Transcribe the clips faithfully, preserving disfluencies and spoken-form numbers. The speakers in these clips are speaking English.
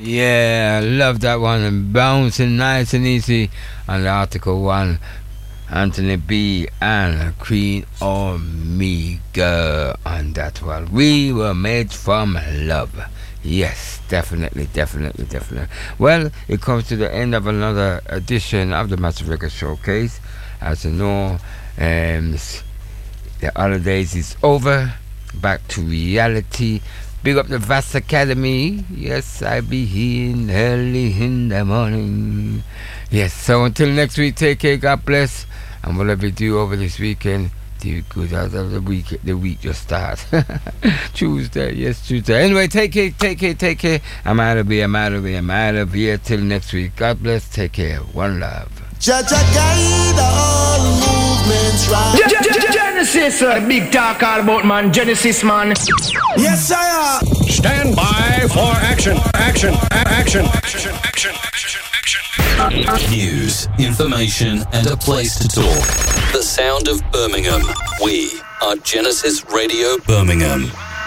Yeah, I love that one. And bouncing nice and easy on the Article one. Anthony B and Queen Omega on that one. We were made from love. Yes, definitely, definitely, definitely. Well, it comes to the end of another edition of the Massive Record Showcase. As you know, um, the holidays is over. Back to reality. Big up the Vast Academy. Yes, I be here early in the morning. Yes, so until next week, take care, God bless. And whatever you do over this weekend, do good out of the week. The week just starts. Tuesday, yes, Tuesday. Anyway, take care, take care, take care. I'm out of here, I'm out of here, I'm out of here. Till next week, God bless, take care. One love. Jaja guide all movements right. Genesis, uh, big talk all about man. Genesis, man. Yes, sir. Stand by for action, action, action, action, action, action, action. News, information, and a place to talk. The sound of Birmingham. We are Genesis Radio Birmingham.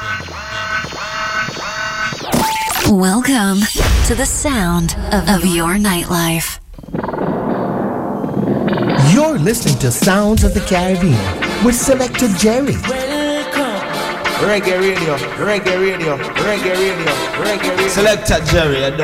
Welcome to the sound of, of your nightlife. You're listening to Sounds of the Caribbean with Selector Jerry. Welcome. Reggae radio, reggae radio, reggae radio, reggae radio. Selector Jerry, I